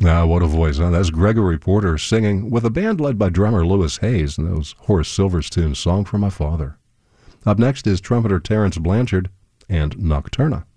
Now, what a voice, huh? That's Gregory Porter singing with a band led by drummer Lewis Hayes and those Horace Silver's tune, Song for My Father. Up next is trumpeter Terence Blanchard and Nocturna.